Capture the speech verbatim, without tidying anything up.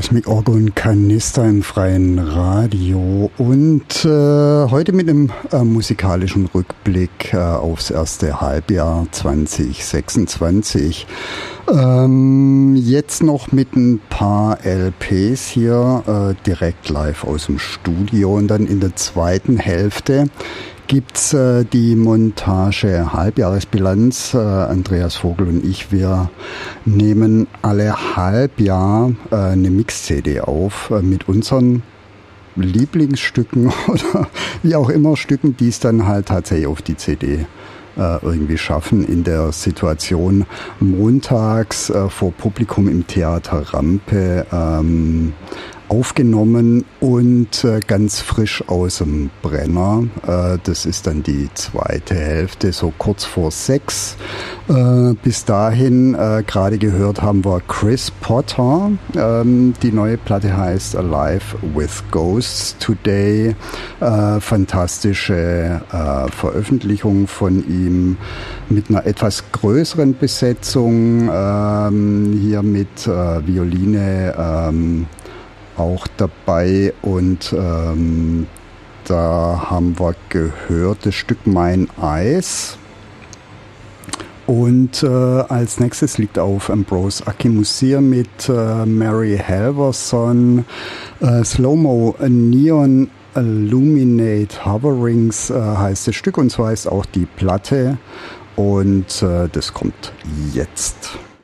Cosmic Organ Kanister im freien Radio und äh, heute mit einem äh, musikalischen Rückblick äh, aufs erste Halbjahr zwanzig sechsundzwanzig. Ähm, jetzt noch mit ein paar L Ps hier äh, direkt live aus dem Studio und dann in der zweiten Hälfte gibt's äh, die Montage Halbjahresbilanz. Äh, Andreas Vogel und ich, wir nehmen alle Halbjahr äh, eine Mix-C D auf äh, mit unseren Lieblingsstücken oder wie auch immer Stücken, die es dann halt tatsächlich auf die C D äh, irgendwie schaffen. In der Situation montags äh, vor Publikum im Theater Rampe ähm, aufgenommen und äh, ganz frisch aus dem Brenner. Äh, das ist dann die zweite Hälfte, so kurz vor sechs. Äh, bis dahin, äh, gerade gehört haben wir Chris Potter. Ähm, die neue Platte heißt Alive with Ghosts Today. Äh, fantastische äh, Veröffentlichung von ihm mit einer etwas größeren Besetzung. Ähm, hier mit äh, Violine, ähm, auch dabei und ähm, da haben wir gehört das Stück Mein Eis und äh, als nächstes liegt auf Ambrose Akinmusir mit äh, Mary Halverson äh, Slow-Mo Neon Illuminate Hoverings äh, heißt das Stück und so heißt auch die Platte und äh, das kommt jetzt.